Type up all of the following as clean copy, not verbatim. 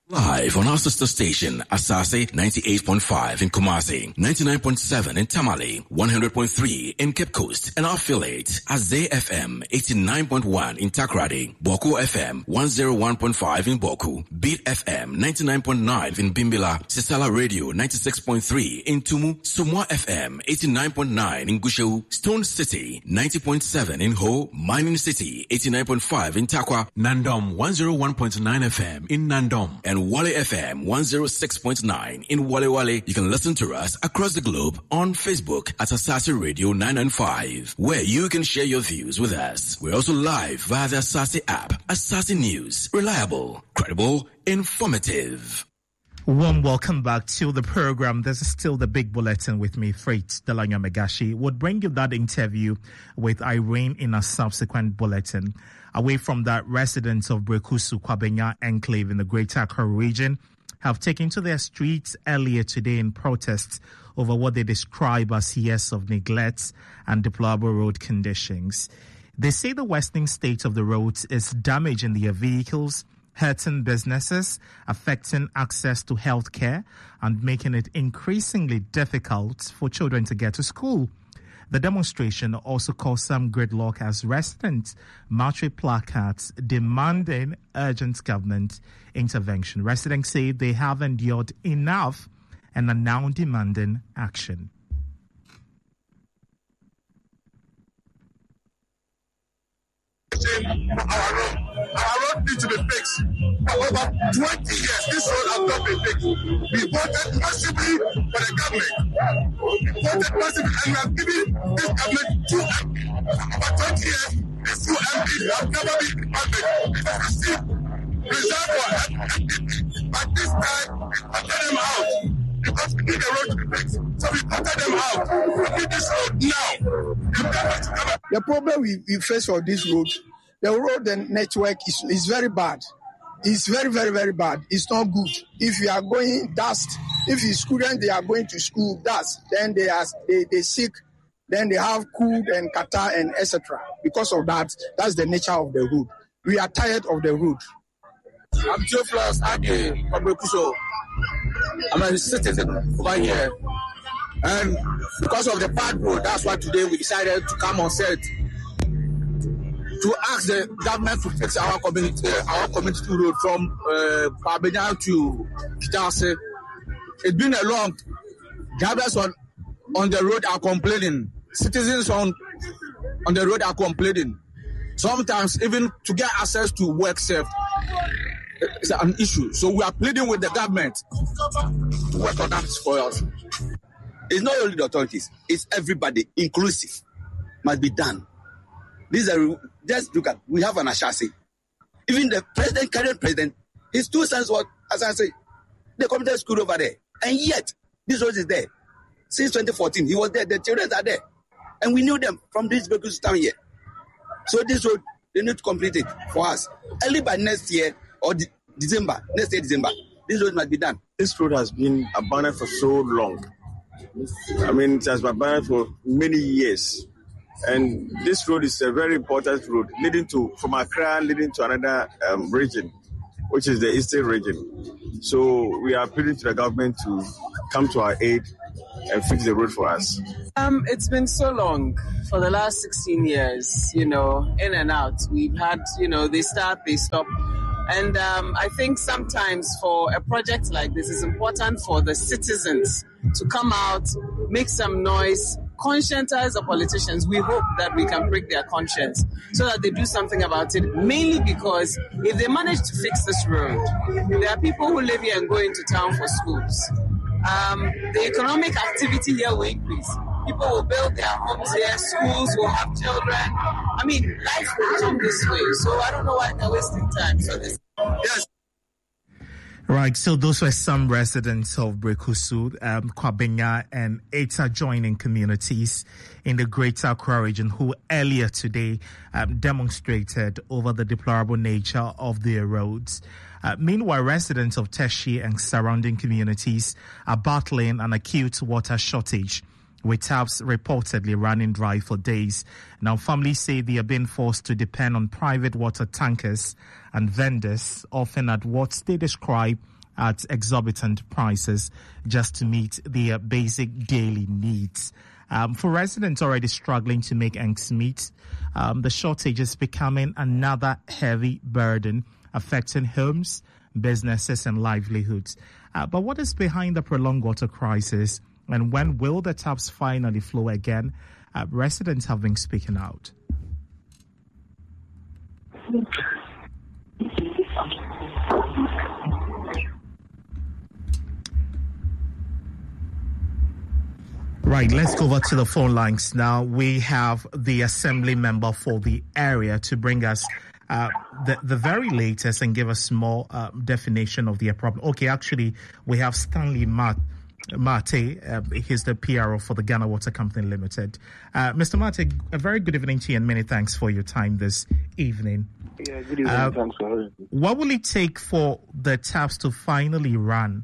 Live on our sister station, Asase 98.5 in Kumasi, 99.7 in Tamale, 100.3 in Cape Coast, and our affiliate, Azay FM 89.1 in Takrady, Boku FM 101.5 in Boku, Beat FM 99.9 in Bimbila, Sisala Radio 96.3 in Tumu, Sumwa FM 89.9 in Gusheu, Stone City 90.7 in Ho, Mining City 89.5 in Takwa, Nandom 101.9 FM in Nandom, and Wale FM 106.9 in Wale Wale. You can listen to us across the globe on Facebook at Asase Radio 995, where you can share your views with us. We're also live via the Asase app. Asase News, reliable, credible, informative. Warm welcome back to the program. This is still the Big Bulletin with me, Freight Delanyo Megashi. We'll bring you that interview with Irene in a subsequent bulletin. Away from that, residents of Brekusu Kwabenya enclave in the Greater Accra region have taken to their streets earlier today in protests over what they describe as years of neglect and deplorable road conditions. They say the worsening state of the roads is damaging their vehicles, hurting businesses, affecting access to health care, and making it increasingly difficult for children to get to school. The demonstration also caused some gridlock as residents marched with placards demanding urgent government intervention. Residents say they have endured enough and are now demanding action. Our road needs to be fixed. For over 20 years, this road has not been fixed. We voted massively for the government. We voted massively, and we have given this government 2 MPs. For 20 years, these 2 MPs have never been funded. It has received reserved for MPs. But this time, we voted them out because we need the road to be fixed. So we voted them out. We need this road now. The problem we face for this road, the road and network is very bad. It's very, very, very bad. It's not good. If you are going dust, if your students they are going to school dust, then they sick, then they have cold and catarrh and etc. Because of that, that's the nature of the road. We are tired of the road. I'm Theophilus Ake from Brekusu. I'm a citizen over here. And because of the bad road, that's why today we decided to come on set to ask the government to fix our community road from Kwabenya to Kitase. It's been a long. Drivers on the road are complaining. Citizens on the road are complaining. Sometimes even to get access to work safe is an issue. So we are pleading with the government to work on that for us. It's not only the authorities, it's everybody, inclusive, must be done. These are, just look at, we have an Ashasi. Even the president, current president, his 2 sons were, as I say, they committed school over there. And yet, this road is there. Since 2014, he was there, the children are there. And we knew them from this Brekusu town here. So this road, they need to complete it for us. Early by next year, or December, this road must be done. This road has been abandoned for so long. I mean, it has been abandoned for many years. And this road is a very important road from Accra leading to another region, which is the eastern region. So we are appealing to the government to come to our aid and fix the road for us. It's been so long, for the last 16 years, in and out. We've had, they start, they stop. And I think sometimes for a project like this, it's important for the citizens to come out, make some noise, conscientize the politicians. We hope that we can break their conscience so that they do something about it, mainly because if they manage to fix this road, there are people who live here and go into town for schools. The economic activity here will increase. People will build their homes here, schools will have children. I mean, life will come this way. So I don't know why they're wasting time. So this, yes. Right, so those were some residents of Brekusu, Kwabenya, and 8 adjoining communities in the Greater Accra region who earlier today demonstrated over the deplorable nature of their roads. Meanwhile, residents of Teshi and surrounding communities are battling an acute water shortage, with taps reportedly running dry for days. Now, families say they are being forced to depend on private water tankers and vendors, often at what they describe at exorbitant prices just to meet their basic daily needs. For residents already struggling to make ends meet, the shortage is becoming another heavy burden affecting homes, businesses and livelihoods. But what is behind the prolonged water crisis, and when will the taps finally flow again? Residents have been speaking out. Right, let's go over to the phone lines now. We have the assembly member for the area to bring us the very latest and give us more definition of the problem. Okay, actually, we have Stanley Mate. He's the PRO for the Ghana Water Company Limited. Mr. Mate, a very good evening to you and many thanks for your time this evening. Yeah, good evening. Thanks for having me. What will it take for the taps to finally run?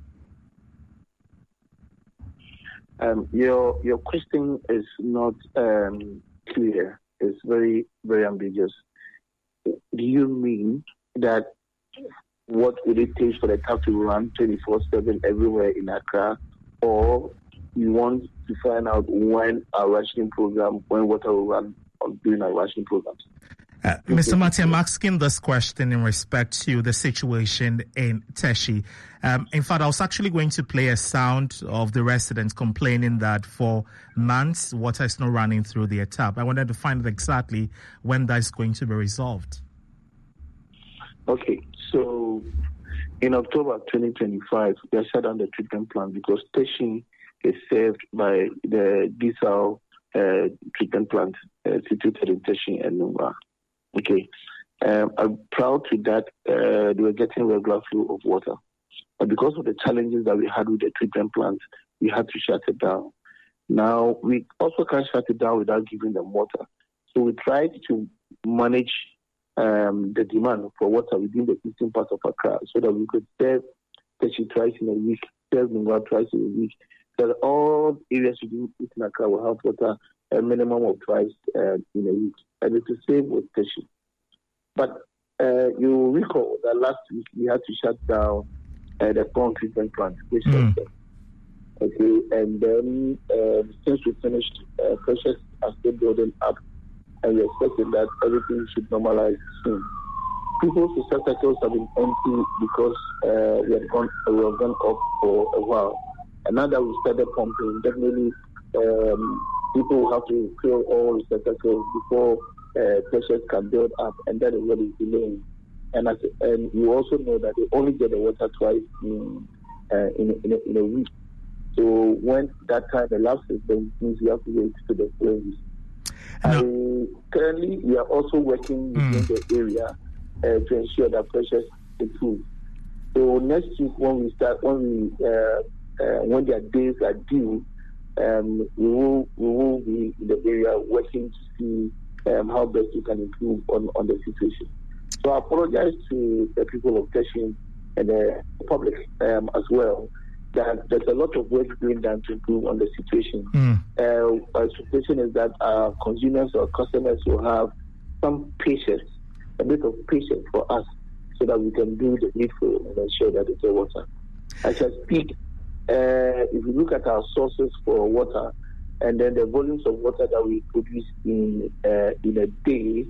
Your question is not clear. It's very, very ambiguous. Do you mean that what would it take for the tap to run 24/7 everywhere in Accra, or you want to find out when water will run during our rationing programs? Mr. Mate, I'm asking this question in respect to the situation in Teshie. In fact, I was actually going to play a sound of the residents complaining that for months, water is not running through their tap. I wanted to find out exactly when that is going to be resolved. Okay, so in October 2025, they shut down the treatment plant because Teshie is served by the diesel treatment plant situated in Teshie and Nungua. Okay, I'm proud to that they were getting regular flow of water. But because of the challenges that we had with the treatment plant, we had to shut it down. Now, we also can't shut it down without giving them water. So we tried to manage the demand for water within the eastern part of Accra so that we could serve Teshie twice in a week, serve Nungua twice in a week, so that all areas within eastern Accra will have water a minimum of twice in a week. And it's the same with Teshie. But you recall that last week we had to shut down the pond treatment plant. Okay, and then since we finished, pressures are still building up, and we're expecting that everything should normalize soon. People's receptacles have been empty because we have gone off for a while. And now that we started pumping, definitely people will have to fill all receptacles before pressures can build up, and that is what is delaying. And you also know that they only get the water twice in a week. So when that time elapses, then means we have to wait to the following week. Currently, we are also working within the area to ensure that pressures improve. So next week, when their days are due, we will be in the area working to see how best we can improve on the situation. So I apologize to the people of Teshie and the public as well, that there's a lot of work being done to improve on the situation. Our situation is that our consumers or customers will have some patience, a bit of patience for us, so that we can do the needful and ensure that there's water. As I speak, if you look at our sources for water, and then the volumes of water that we produce in a day,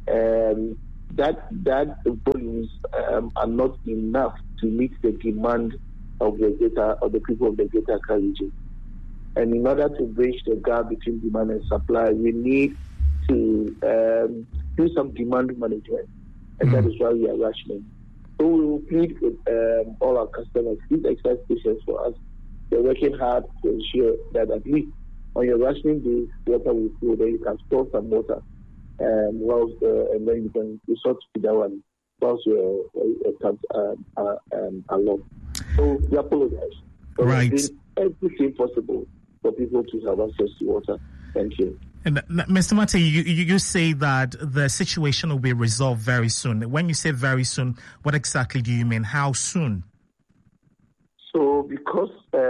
that volumes are not enough to meet the demand of the people of the Greater Accra region. And in order to bridge the gap between demand and supply, we need to do some demand management, and that is why we are rationing. So we will plead with all our customers, please exercise patience for us. We're working hard to ensure that at least on your rationing days, water will flow, then you can store some water, and then you can resort to that one whilst your tanks are long. So we apologize. So right. We're doing everything possible for people to have access to water. Thank you. And Mr. Mate, you say that the situation will be resolved very soon. When you say very soon, what exactly do you mean? How soon? So because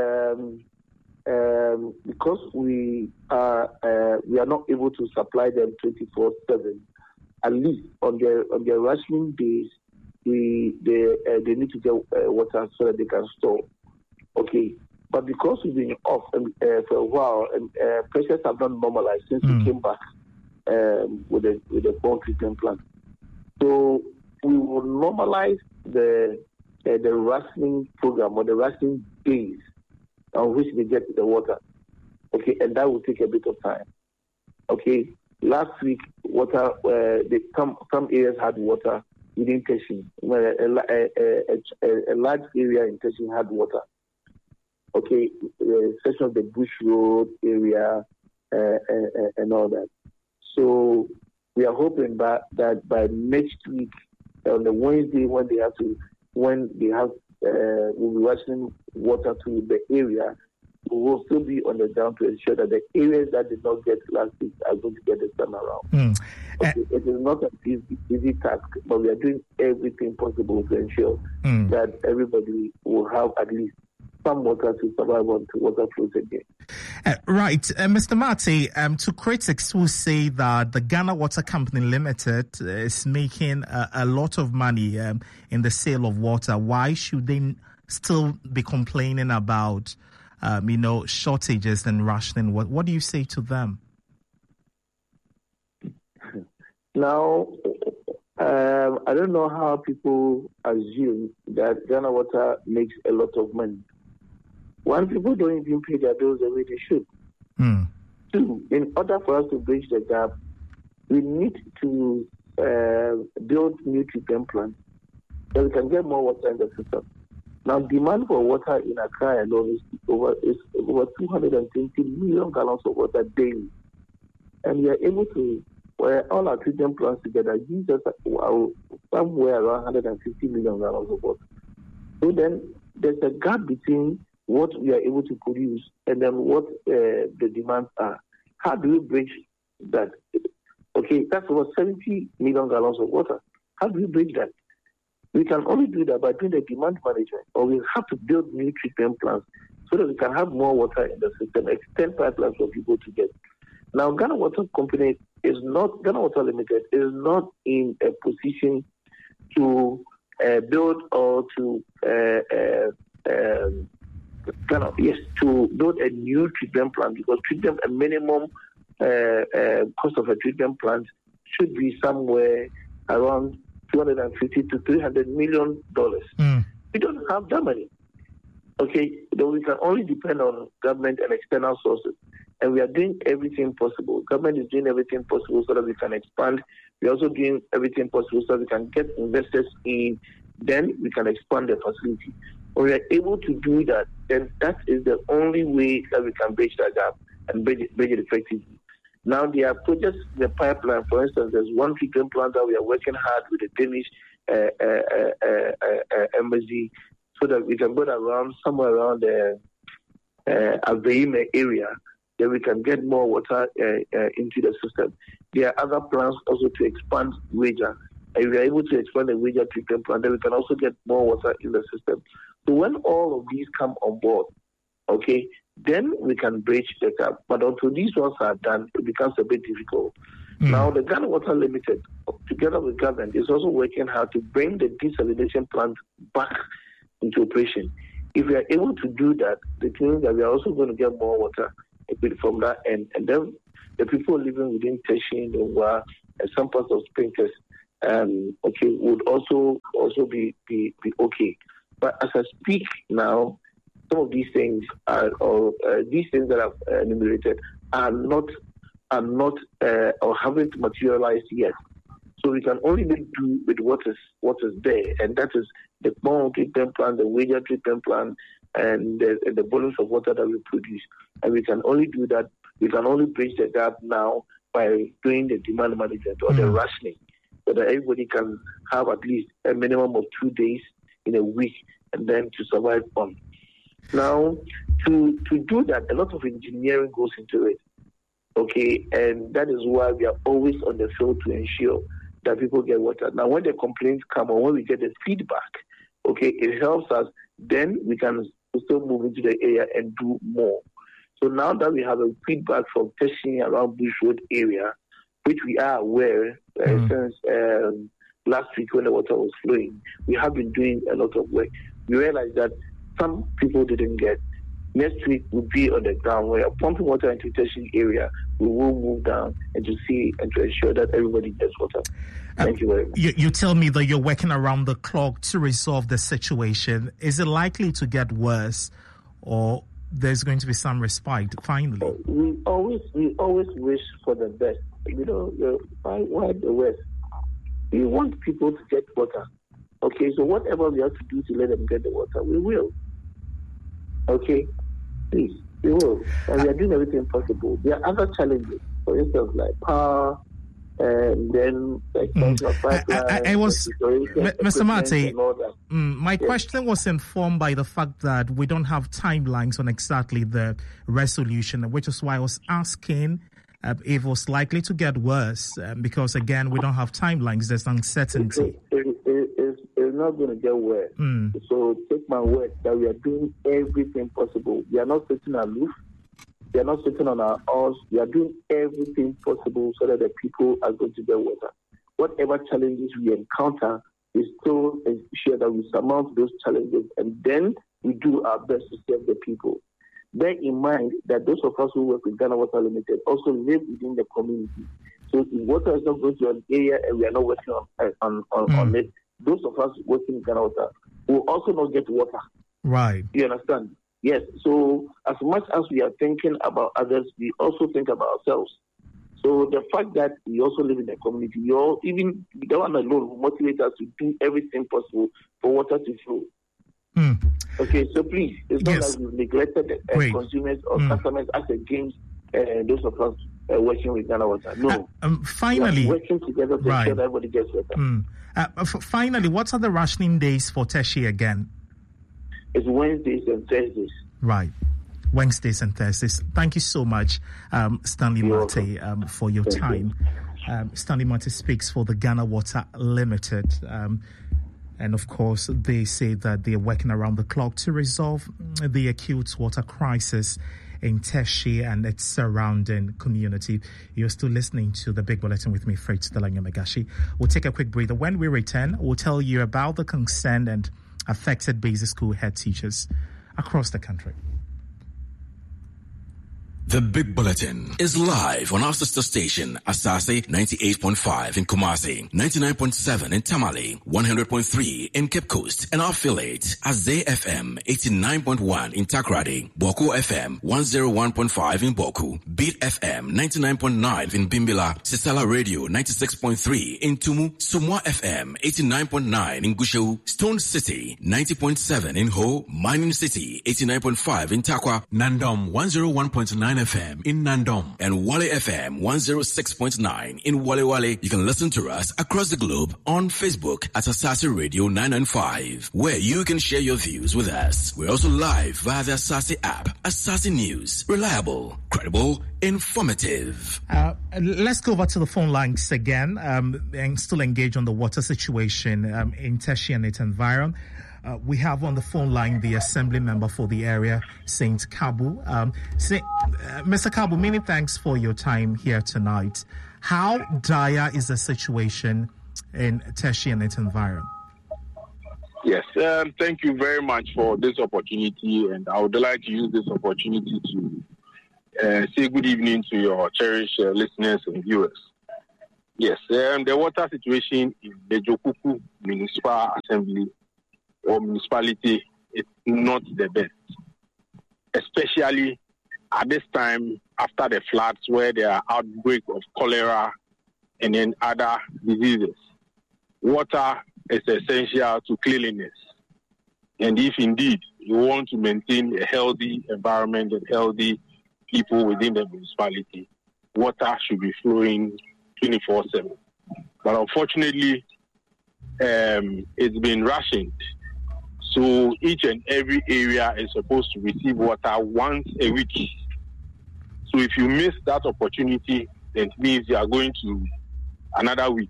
we are not able to supply them 24/7, at least on their rationing days, they need to get water so that they can store. Okay, but because we've been off for a while and pressures have not normalized since we came back with the bond treatment plant, so we will normalize the rationing program or the rationing days on which they get the water. Okay, and that will take a bit of time. Okay, last week water some areas had water within Teshin. A large area in Teshin had water. Okay, section of the Bush Road area and all that. So we are hoping that by next week, on the Wednesday when they have we'll be rationing water to the area, we will still be on the ground to ensure that the areas that did not get last week are going to get this time around. Okay, it is not an easy task, but we are doing everything possible to ensure that everybody will have at least some water to survive on to water flows again. Right. Mr. Marty, to critics who say that the Ghana Water Company Limited is making a lot of money in the sale of water, why should they still be complaining about, shortages and rationing? What do you say to them? Now, I don't know how people assume that Ghana Water makes a lot of money. One, people don't even pay their bills the way they should. Two, in order for us to bridge the gap, we need to build new treatment plants so we can get more water in the system. Now, demand for water in Accra alone is over 220 million gallons of water daily. And we are able to, all our treatment plants together, gives us somewhere around 150 million gallons of water. So then there's a gap between what we are able to produce and then what the demands are. How do we bridge that? Okay, that's over 70 million gallons of water. How do we bridge that? We can only do that by doing the demand management, or we have to build new treatment plants so that we can have more water in the system, extend pipelines for people to get. Now, Ghana Water Company Ghana Water Limited is not in a position to build or to to build a new treatment plant, because a minimum cost of a treatment plant should be somewhere around $250 to $300 million. We don't have that money. Okay, though we can only depend on government and external sources, and we are doing everything possible. Government is doing everything possible so that we can expand. We are also doing everything possible so that we can get investors in. Then we can expand the facility. When we are able to do that, then that is the only way that we can bridge that gap and bridge it effectively. Now, there are projects in the pipeline. For instance, there's one treatment plant that we are working hard with the Danish embassy so that we can go somewhere around the Aveime area, then we can get more water into the system. There are other plans also to expand Wager. If we are able to expand the Wager treatment plant, then we can also get more water in the system. So when all of these come on board, okay, then we can bridge the gap. But until these ones are done, it becomes a bit difficult. Now, the Ghana Water Limited, together with government, is also working hard to bring the desalination plant back into operation. If we are able to do that, it means that we are also going to get more water from that end. And then the people living within Teshin, and some parts of Spintex, would also be okay. But as I speak now, some of these things these things that I've enumerated are not or haven't materialized yet. So we can only make do with what is there, and that is the bond treatment plant, the Wager treatment plant, and the volumes of water that we produce. And we can only do that. We can only bridge the gap now by doing the demand management or the rationing, so that everybody can have at least a minimum of 2 days in a week, and then to survive on. Now, to do that, a lot of engineering goes into it. Okay, and that is why we are always on the field to ensure that people get water. Now, when the complaints come or when we get the feedback, okay, it helps us. Then we can still move into the area and do more. So now that we have a feedback from testing around Bush Road area, which we are aware, since last week when the water was flowing, we have been doing a lot of work. We realized that some people didn't get. Next week, we'll be on the ground. We are pumping water into the tertiary area. We will move down and to see and to ensure that everybody gets water. Thank you very much. You tell me that you're working around the clock to resolve the situation. Is it likely to get worse, or there's going to be some respite finally? We always wish for the best. Why the worst? We want people to get water. Okay, so whatever we have to do to let them get the water, we will. Okay, please, we will. And we are doing everything possible. There are other challenges, for instance, like power, and then the extension of pipelines. I was, Mr. Mate, my question was informed by the fact that we don't have timelines on exactly the resolution, which is why I was asking if it was likely to get worse, because, again, we don't have timelines. There's uncertainty. It's not going to get worse. So take my word that we are doing everything possible. We are not sitting aloof. We are not sitting on our oars. We are doing everything possible so that the people are going to get water. Whatever challenges we encounter, we still ensure that we surmount those challenges, and then we do our best to serve the people. Bear in mind that those of us who work with Ghana Water Limited also live within the community. So if water is not going to an area and we are not working on it, those of us working in Ghana Water will also not get water. Right. You understand? Yes. So as much as we are thinking about others, we also think about ourselves. So the fact that we also live in the community, even that one alone will motivate us to do everything possible for water to flow. Okay, so please, it's not like we've neglected the consumers or customers as against those of us working with Ghana Water. No. Finally, we are working together to ensure that everybody gets water. Finally, what are the rationing days for Tertiary again? It's Wednesdays and Thursdays. Right. Wednesdays and Thursdays. Thank you so much, Stanley Mate, for your time. Stanley Mate speaks for the Ghana Water Limited. And of course, they say that they're working around the clock to resolve the acute water crisis in Tertiary and its surrounding community. You're still listening to the Big Bulletin with me, Fritz Delanyo Megashi. We'll take a quick breather. When we return, we'll tell you about the concerned and affected basic school head teachers across the country. The Big Bulletin is live on our sister station, Asase 98.5 in Kumasi, 99.7 in Tamale, 100.3 in Cape Coast, and our affiliate, Azay FM 89.1 in Takrady, Boko FM 101.5 in Boku, Beat FM 99.9 in Bimbila, Sisala Radio 96.3 in Tumu, Sumwa FM 89.9 in Gushu, Stone City 90.7 in Ho, Mining City 89.5 in Takwa, Nandom 101.9 FM in Nandom, and Wale FM 106.9 in Wale Wale. You can listen to us across the globe on Facebook at Asase Radio 995, where you can share your views with us. We're also live via the Asase app. Asase News, reliable, credible, informative. Let's go over to the phone lines again and still engage on the water situation in Tertiary and its environment. We have on the phone line the assembly member for the area, Saint Kabu. Mr. Kabu, many thanks for your time here tonight. How dire is the situation in Tertiary and its environment? Yes, thank you very much for this opportunity, and I would like to use this opportunity to say good evening to your cherished listeners and viewers. Yes, the water situation in the Jokuku Municipal Assembly or municipality is not the best, especially at this time after the floods where there are outbreaks of cholera and then other diseases. Water is essential to cleanliness, and if indeed you want to maintain a healthy environment and healthy people within the municipality, water should be flowing 24/7. But unfortunately, it's been rationed. So each and every area is supposed to receive water once a week. So if you miss that opportunity, then it means you are going to another week.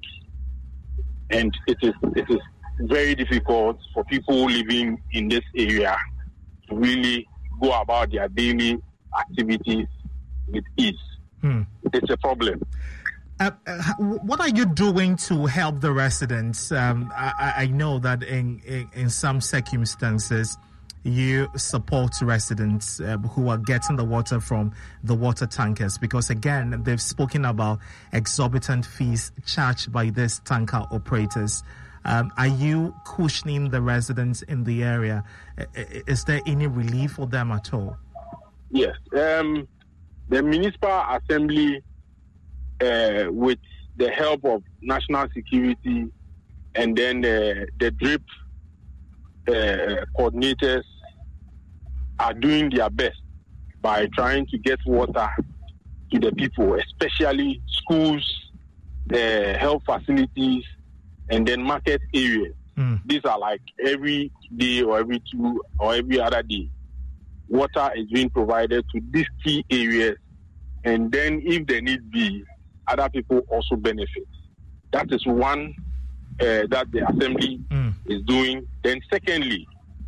And it is very difficult for people living in this area to really go about their daily activities with ease. It's a problem. What are you doing to help the residents? I know that in some circumstances, you support residents who are getting the water from the water tankers, because again, they've spoken about exorbitant fees charged by these tanker operators. Are you cushioning the residents in the area? Is there any relief for them at all? Yes. The Municipal Assembly, with the help of national security and then the DRIP coordinators, are doing their best by trying to get water to the people, especially schools, health facilities, and then market areas. These are like every day or every 2 or every other day. Water is being provided to these key areas, and then if there need be, other people also benefit. That is one that the Assembly is doing. Then secondly,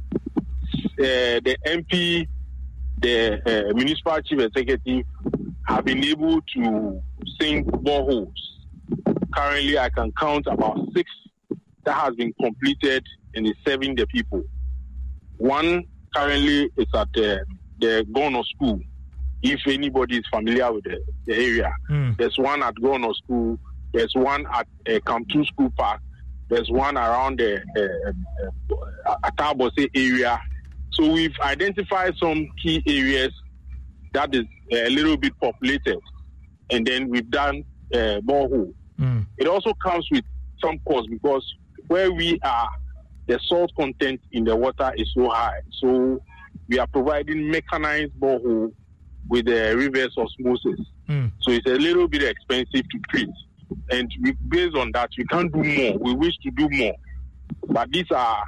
the MP, the Municipal Chief Executive have been able to sink boreholes. Currently, I can count about 6 that has been completed and is serving the people. One currently is at the Gono School. If anybody is familiar with the area, there's one at Gono School, there's one at Kamtu School Park, there's one around the Atabose area. So we've identified some key areas that is a little bit populated, and then we've done borehole. It also comes with some cost because where we are, the salt content in the water is so high. So we are providing mechanized borehole with the reverse osmosis. So it's a little bit expensive to treat. And based on that, we can't do more. We wish to do more. But these are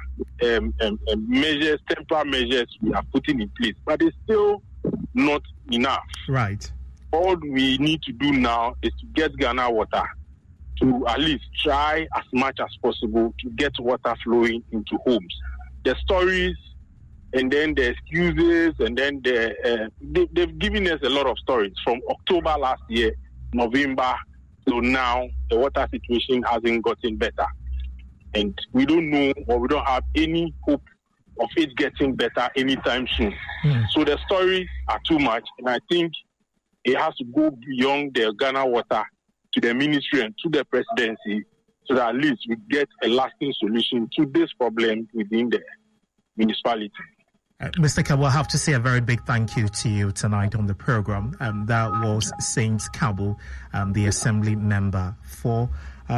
measures, temporary measures we are putting in place. But it's still not enough. Right. All we need to do now is to get Ghana Water to at least try as much as possible to get water flowing into homes. The stories and then the excuses and then they've given us a lot of stories from October last year, November, so now the water situation hasn't gotten better. And we don't know or we don't have any hope of it getting better anytime soon. So the stories are too much, and I think it has to go beyond the Ghana Water to the ministry and to the presidency so that at least we get a lasting solution to this problem within the municipality. Mr. Kabu, I have to say a very big thank you to you tonight on the program. That was Saint Kabu, the Assembly member for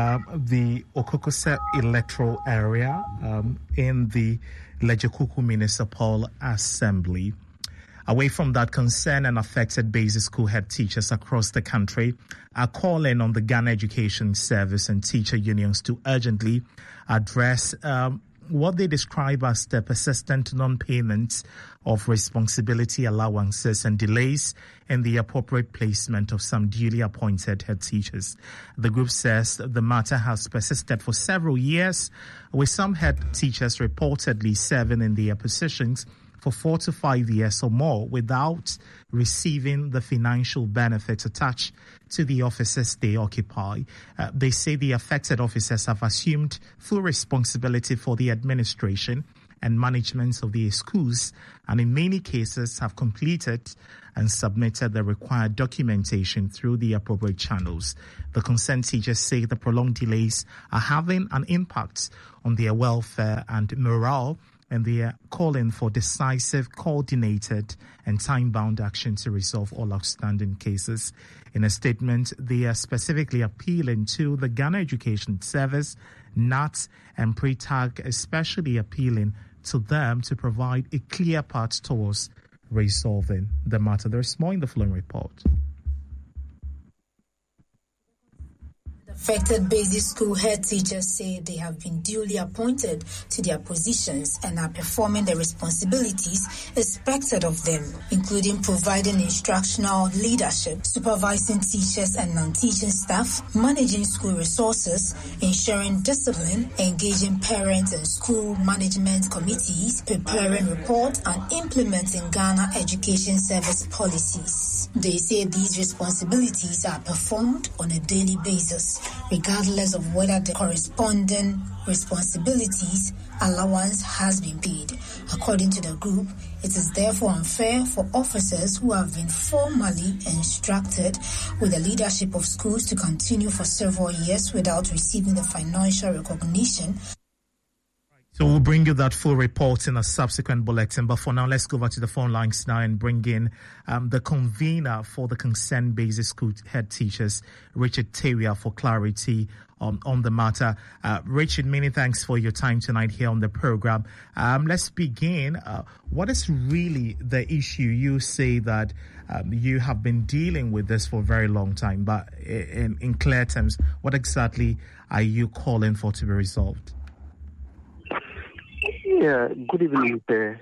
the Okokose electoral area in the Lejekuku Municipal Assembly. Away from that, concerned and affected basic school head teachers across the country are calling on the Ghana Education Service and teacher unions to urgently address what they describe as the persistent non-payment of responsibility allowances and delays in the appropriate placement of some duly appointed head teachers. The group says the matter has persisted for several years, with some head teachers reportedly serving in their positions for 4 to 5 years or more without receiving the financial benefits attached to the offices they occupy. They say the affected officers have assumed full responsibility for the administration and management of the schools, and in many cases have completed and submitted the required documentation through the appropriate channels. The concerned teachers say the prolonged delays are having an impact on their welfare and morale, and they are calling for decisive, coordinated and time-bound action to resolve all outstanding cases. In a statement, they are specifically appealing to the Ghana Education Service, NAT and PRETAG, especially appealing to them to provide a clear path towards resolving the matter. There's more in the following report. The Affected basic school head teachers say they have been duly appointed to their positions and are performing the responsibilities expected of them, including providing instructional leadership, supervising teachers and non-teaching staff, managing school resources, ensuring discipline, engaging parents and school management committees, preparing reports, and implementing Ghana Education Service policies. They say these responsibilities are performed on a daily basis, regardless of whether the corresponding responsibilities allowance has been paid. According to the group, it is therefore unfair for officers who have been formally instructed with the leadership of schools to continue for several years without receiving the financial recognition. So we'll bring you that full report in a subsequent bulletin. But for now, let's go over to the phone lines now and bring in the convener for the Concerned Basic School Head Teachers, Richard Tawia, for clarity on the matter. Richard, many thanks for your time tonight here on the program. Let's begin. What is really the issue? You say that you have been dealing with this for a very long time, but in clear terms, what exactly are you calling for to be resolved? Yeah, good evening, sir.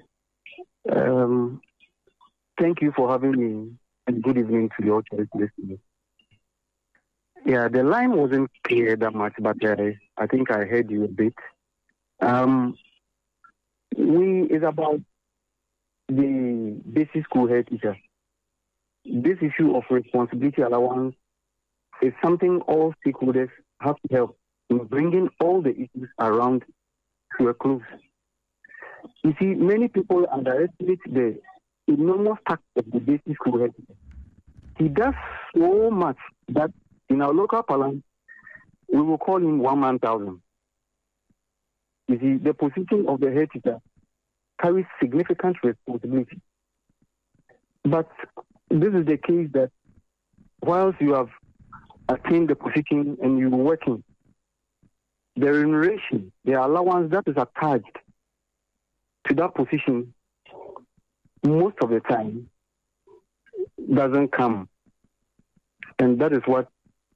Thank you for having me, and good evening to your choice listeners. Yeah, the line wasn't clear that much, but I think I heard you a bit. It's about the basic school head teacher. This issue of responsibility allowance is something all stakeholders have to help in bringing all the issues around to a close. You see, many people underestimate the enormous task of the basic school head teacher. He does so much that in our local parlance, we will call him 1 man 1,000. You see, the position of the head teacher carries significant responsibility. But this is the case that whilst you have attained the position and you're working, the remuneration, the allowance that is attached to that position, most of the time, doesn't come. And that is what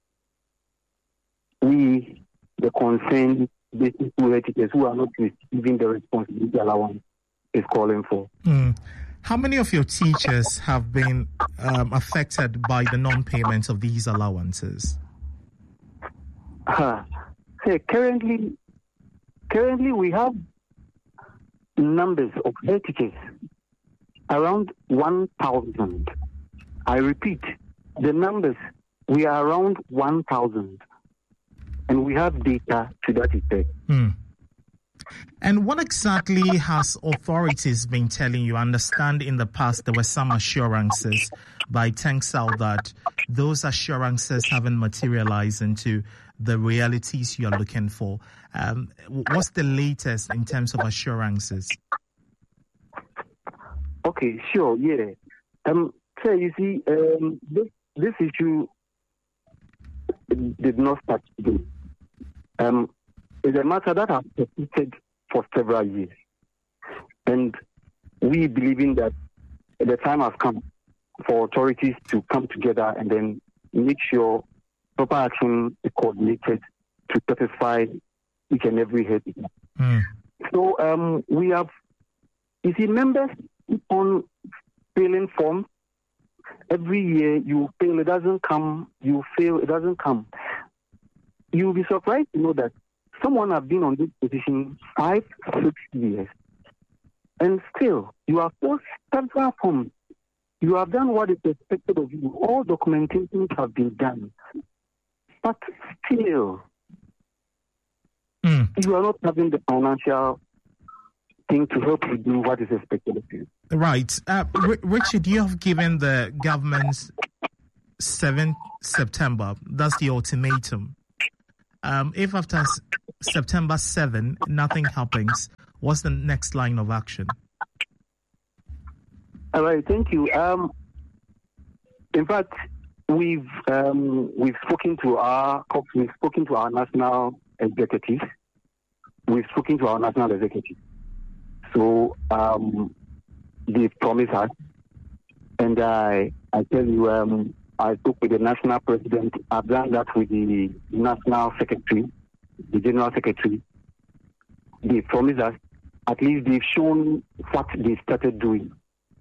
we, the concerned basic school teachers who are not receiving the responsibility allowance, is calling for. How many of your teachers have been affected by the non-payment of these allowances? Currently we have numbers of head teachers around 1,000. I repeat, the numbers, we are around 1,000. And we have data to that effect. And what exactly has authorities been telling you? I understand in the past there were some assurances by Tenksal that those assurances haven't materialized into the realities you are looking for. What's the latest in terms of assurances? Okay, sure, yeah. So you see, this issue did not start today. It's a matter that has persisted for several years. And we believing that the time has come for authorities to come together and then make sure proper action is coordinated to satisfy each and every head. So we have, you see, members keep on filling forms. Every year you fail, it doesn't come. You fail, it doesn't come. You'll be surprised to know that someone has been on this position 5-6 years, and still you have posted several forms. You have done what is expected of you. All documentations have been done, but still you are not having the financial thing to help you do what is expected of you. Right. Richard, you have given the government 7 September. That's the ultimatum. If after September 7 nothing happens, what's the next line of action? All right, thank you. In fact, we've spoken to our national executive. We've spoken to our national executive. So they promised us, and I tell you, I spoke with the national president. I've done that with the national secretary, the general secretary. They promised us, at least they've shown what they started doing.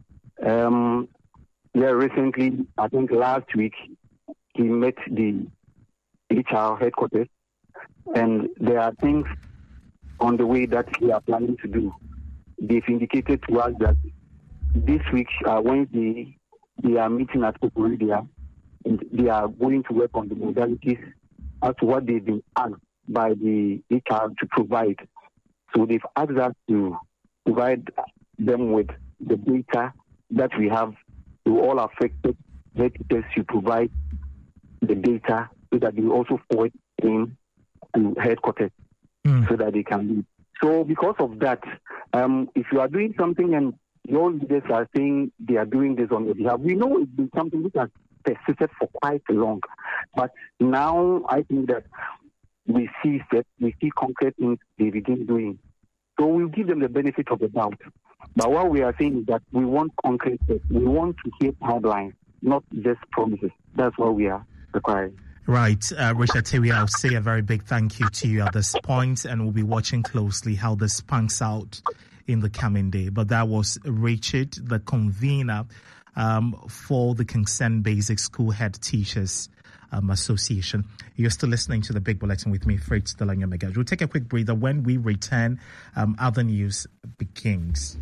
Recently, I think last week, he met the HR headquarters, and there are things on the way that we are planning to do. They've indicated to us that this week, Wednesday, they are meeting at Popuridia, and they are going to work on the modalities as to what they've been asked by the HR to provide. So they've asked us to provide them with the data that we have to all affected teachers to provide the data so that they also forward in to headquarters so that they can lead. So because of that, if you are doing something and your leaders are saying they are doing this on your behalf, we know it's been something which has persisted for quite long. But now I think that we see concrete things they begin doing. So we'll give them the benefit of the doubt. But what we are saying is that we want concrete steps. We want to hear headlines, not just promises. That's what we are requiring. Right. Richard Tewi, I'll say a very big thank you to you at this point, and we'll be watching closely how this pans out in the coming day. But that was Richard, the convener for the Concerned Basic School Head Teachers Association. You're still listening to the Big Bulletin with me, Fritz Delanyo-Megash. We'll take a quick breather. When we return, other news begins.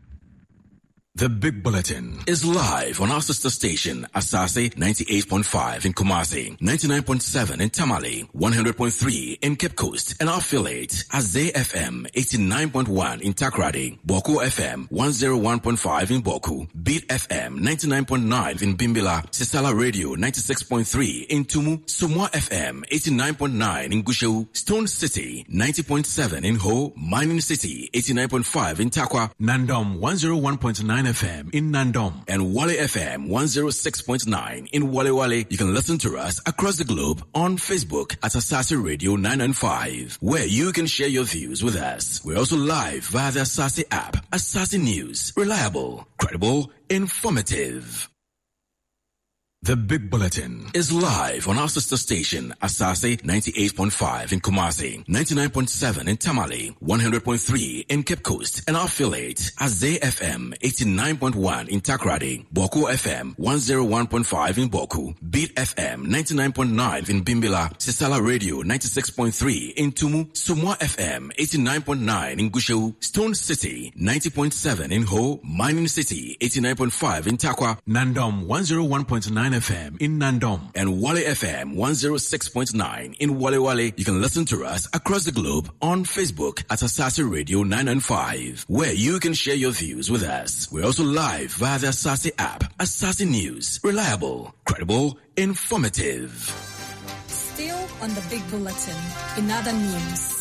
The Big Bulletin is live on our sister station, Asase 98.5 in Kumasi, 99.7 in Tamale, 100.3 in Cape Coast, and our affiliate, Azay FM 89.1 in Takrady, Boko FM 101.5 in Boku, Beat FM 99.9 in Bimbila, Sisala Radio 96.3 in Tumu, Sumwa FM 89.9 in Gushewu, Stone City 90.7 in Ho, Mining City 89.5 in Takwa, Nandom 101.9 FM in Nandom, and Wale FM 106.9 in Wale Wale. You can listen to us across the globe on Facebook at Asase Radio 995, where you can share your views with us. We're also live via the Asase app. Asase News, reliable, credible, informative. The Big Bulletin is live on our sister station, Asase 98.5 in Kumasi, 99.7 in Tamale, 100.3 in Cape Coast, and our affiliate, Azay FM 89.1 in Takrady, Boko FM 101.5 in Boku, Beat FM 99.9 in Bimbila, Sisala Radio 96.3 in Tumu, Sumwa FM 89.9 in Gushewu, Stone City 90.7 in Ho, Mining City 89.5 in Takwa, Nandom 101.9 FM in Nandom, and Wale FM 106.9 in Wale Wale. You can listen to us across the globe on Facebook at Asase Radio 995, where you can share your views with us. We're also live via the Asase app. Asase News, reliable, credible, informative. Still on the Big Bulletin, in other news.